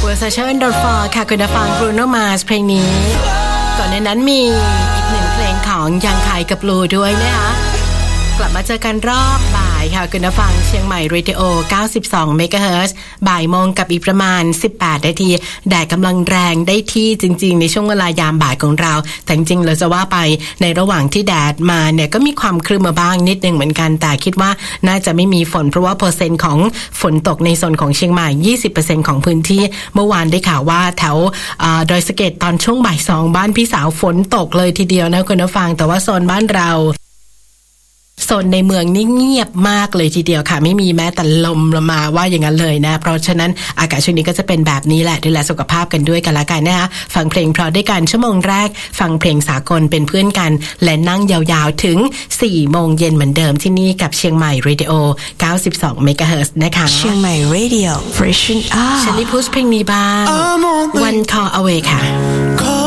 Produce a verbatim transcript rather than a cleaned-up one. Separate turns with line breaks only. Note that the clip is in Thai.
Versace Don't Fall ค่ะคุณฟัง Bruno Mars เพลงนี้ก่อนในนั้นมีอีกหนึ่งเพลงของยังไคกับ Blue ด้วยนะคะกลับมาเจอกันรอบบ่ายค่ะคุณฟังเชียงใหม่ Radio เก้าสิบสอง เมกะเฮิรตซ์ บ่ายโมงกับอีกประมาณสิบแปดนาทีแดดกำลังแรงได้ที่จริงๆในช่วงเวลายามบ่ายของเราแต่จริงๆเราจะว่าไปในระหว่างที่แดดมาเนี่ยก็มีความครึ้มมาบ้างนิดนึงเหมือนกันแต่คิดว่าน่าจะไม่มีฝนเพราะว่าเปอร์เซ็นต์ของฝนตกในโซนของเชียงใหม่ ยี่สิบเปอร์เซ็นต์ ของพื้นที่เมื่อวานได้ข่าวว่าแถวดอยสะเก็ดตอนช่วงบ่ายสองบ้านพี่สาวฝนตกเลยทีเดียวนะคุณผู้ฟังแต่ว่าโซนบ้านเราโซนในเมืองนี่เงียบมากเลยทีเดียวค่ะไม่มีแม้แต่ลมละมาว่าอย่างนั้นเลยนะเพราะฉะนั้นอากาศช่วงนี้ก็จะเป็นแบบนี้แหละดูแลสุขภาพกันด้วยกันละกันนะคะฟังเพลงเพราะด้วยกันชั่วโมงแรกฟังเพลงสากลเป็นเพื่อนกันและนั่งยาวๆถึงสี่โมงเย็นเหมือนเดิมที่นี่กับเชียงใหม่ Radio เก้าสิบสอง เมกะเฮิรตซ์นะคะ
เชียงใหม่ Radio Freshen Up
ฉันได้พูดเพลงนี้บ้าง One Call Away ค่ะ